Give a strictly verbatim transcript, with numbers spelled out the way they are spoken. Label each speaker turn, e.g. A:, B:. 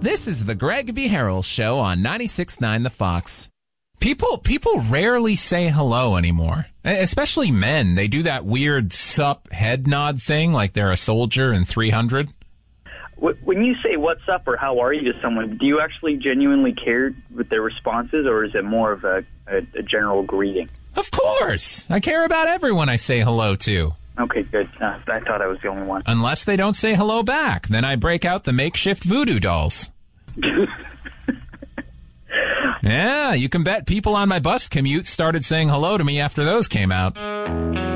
A: This is the Greg B. Harrell Show on ninety-six point nine The Fox. People people rarely say hello anymore, especially men. They do that weird sup head nod thing like they're a soldier in three hundred.
B: When you say what's up or how are you to someone, do you actually genuinely care with their responses, or is it more of a, a, a general greeting?
A: Of course. I care about everyone I say hello to.
B: Okay, good. Uh, I thought I was the only one.
A: Unless they don't say hello back. Then I break out the makeshift voodoo dolls. Yeah, you can bet people on my bus commute started saying hello to me after those came out.